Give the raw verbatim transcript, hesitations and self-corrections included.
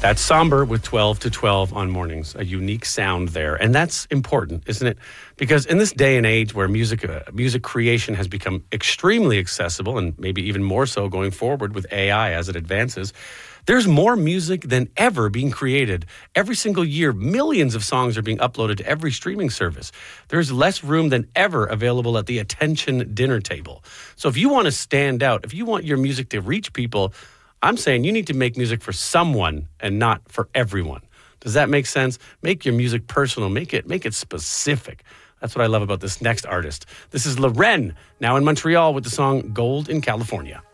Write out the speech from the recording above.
That's Somber with twelve to twelve on mornings, a unique sound there. And that's important, isn't it? Because in this day and age where music uh, music creation has become extremely accessible, and maybe even more so going forward with A I as it advances, there's more music than ever being created. Every single year, millions of songs are being uploaded to every streaming service. There's less room than ever available at the attention dinner table. So if you want to stand out, if you want your music to reach people, I'm saying you need to make music for someone and not for everyone. Does that make sense? Make your music personal. Make it make it specific. That's what I love about this next artist. This is Loren, now in Montreal with the song Gold in California.